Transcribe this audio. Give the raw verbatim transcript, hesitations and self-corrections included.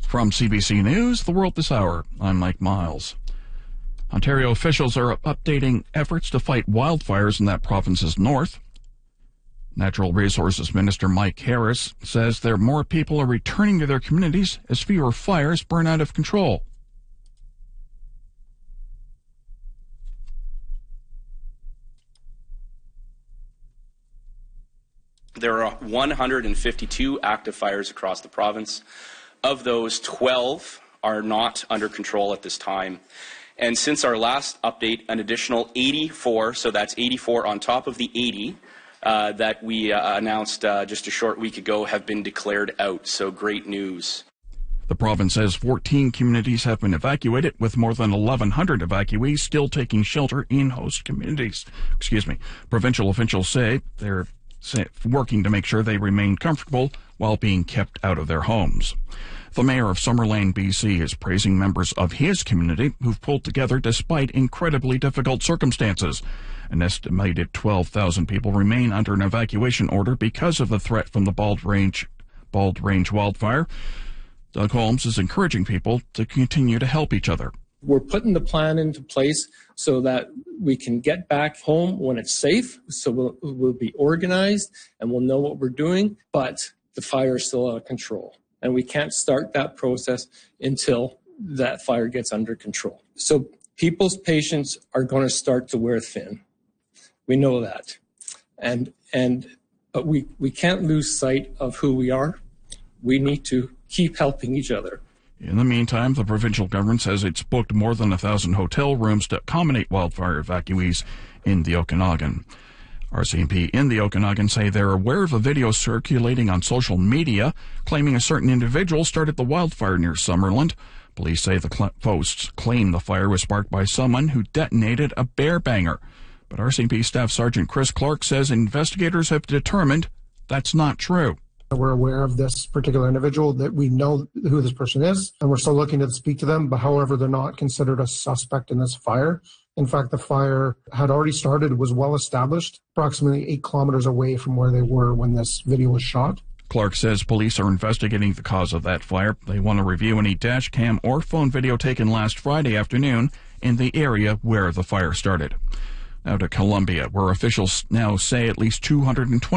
From C B C News, The World This Hour, I'm Mike Miles. Ontario officials are updating efforts to fight wildfires in that province's north. Natural Resources Minister Mike Harris says there more people are returning to their communities as fewer fires burn out of control. There are one hundred fifty-two active fires across the province. Of those, twelve are not under control at this time. And since our last update, an additional eighty-four, so that's eighty-four on top of the eighty uh, that we uh, announced uh, just a short week ago, have been declared out. So great news. The province says fourteen communities have been evacuated, with more than eleven hundred evacuees still taking shelter in host communities. Excuse me. Provincial officials say they're working to make sure they remain comfortable while being kept out of their homes. The mayor of Summerlane, B C is praising members of his community who've pulled together despite incredibly difficult circumstances. An estimated twelve thousand people remain under an evacuation order because of the threat from the Bald Range, Bald Range wildfire. Doug Holmes is encouraging people to continue to help each other. We're putting the plan into place so that we can get back home when it's safe, so we'll, we'll be organized and we'll know what we're doing, but the fire is still out of control. And we can't start that process until that fire gets under control. So people's patience are going to start to wear thin. We know that. And, and but we, we can't lose sight of who we are. We need to keep helping each other. In the meantime, the provincial government says it's booked more than a thousand hotel rooms to accommodate wildfire evacuees in the Okanagan. R C M P in the Okanagan say they're aware of a video circulating on social media claiming a certain individual started the wildfire near Summerland. Police say the cl- posts claim the fire was sparked by someone who detonated a bear banger. But R C M P Staff Sergeant Chris Clark says investigators have determined that's not true. We're aware of this particular individual, that we know who this person is, and we're still looking to speak to them, but however, they're not considered a suspect in this fire. In fact, the fire had already started, was well established, approximately eight kilometers away from where they were when this video was shot. Clark says police are investigating the cause of that fire. They want to review any dash cam or phone video taken last Friday afternoon in the area where the fire started. Now to Colombia, where officials now say at least two hundred twenty